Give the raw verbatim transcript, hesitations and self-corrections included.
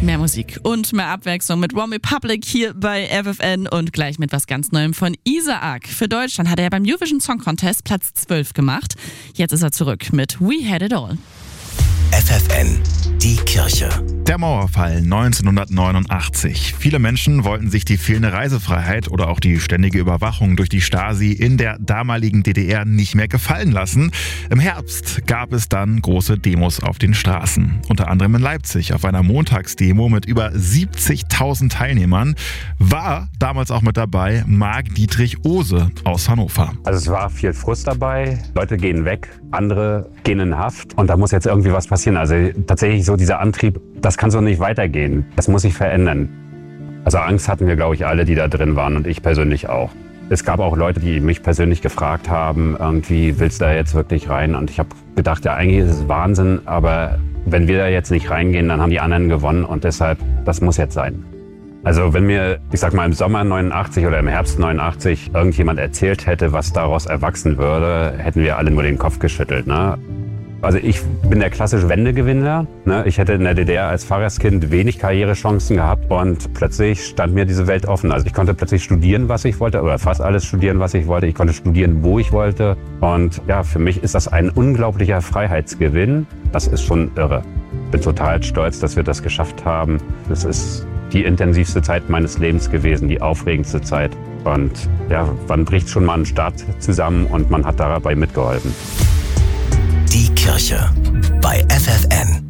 Mehr Musik und mehr Abwechslung mit OneRepublic hier bei F F N und gleich mit was ganz Neuem von Isaac. Für Deutschland hat er beim Eurovision Song Contest Platz zwölf gemacht. Jetzt ist er zurück mit We Had It All. F F N, die Kirche. Der Mauerfall neunzehnhundertneunundachtzig. Viele Menschen wollten sich die fehlende Reisefreiheit oder auch die ständige Überwachung durch die Stasi in der damaligen D D R nicht mehr gefallen lassen. Im Herbst gab es dann große Demos auf den Straßen. Unter anderem in Leipzig auf einer Montagsdemo mit über siebzigtausend Teilnehmern war damals auch mit dabei Marc-Dietrich Ohse aus Hannover. Also es war viel Frust dabei. Leute gehen weg, andere gehen in Haft und da muss jetzt irgendwie was passieren. Also tatsächlich so dieser Antrieb, das kann so nicht weitergehen. Das muss sich verändern. Also Angst hatten wir, glaube ich, alle, die da drin waren und ich persönlich auch. Es gab auch Leute, die mich persönlich gefragt haben, irgendwie, willst du da jetzt wirklich rein? Und ich habe gedacht, ja, eigentlich ist es Wahnsinn, aber wenn wir da jetzt nicht reingehen, dann haben die anderen gewonnen und deshalb, das muss jetzt sein. Also wenn mir, ich sag mal, im Sommer neunundachtzig oder im Herbst neunundachtzig irgendjemand erzählt hätte, was daraus erwachsen würde, hätten wir alle nur den Kopf geschüttelt, ne? Also ich bin der klassische Wendegewinner. Ne? Ich hätte in der D D R als Pfarrerskind wenig Karrierechancen gehabt und plötzlich stand mir diese Welt offen. Also ich konnte plötzlich studieren, was ich wollte, oder fast alles studieren, was ich wollte. Ich konnte studieren, wo ich wollte. Und ja, für mich ist das ein unglaublicher Freiheitsgewinn. Das ist schon irre. Ich bin total stolz, dass wir das geschafft haben. Das ist die intensivste Zeit meines Lebens gewesen, die aufregendste Zeit. Und ja, wann bricht schon mal ein Staat zusammen und man hat dabei mitgeholfen. Die Kirche bei F F N.